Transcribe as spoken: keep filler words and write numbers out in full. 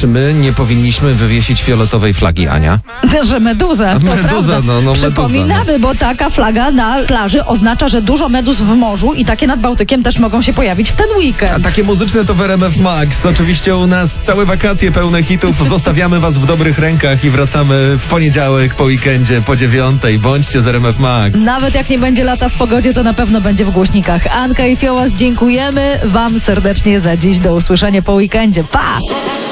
Czy my nie powinniśmy wywiesić fioletowej flagi, Ania? Że meduza, to Meduza, prawda. no, no, Przypominamy, meduza, bo taka flaga na plaży oznacza, że dużo meduz w morzu i takie nad Bałtykiem też mogą się pojawić w ten weekend. A takie muzyczne to w R M F Max. Oczywiście u nas całe wakacje pełne hitów. Zostawiamy was w dobrych rękach i wracamy w poniedziałek po weekendzie po dziewiątej. Bądźcie z R M F Max. Nawet jak nie będzie lata w pogodzie, to na pewno będzie w głośnikach. Anka i Fiołas, dziękujemy wam serdecznie za dziś. Do usłyszenia po weekendzie. Pa!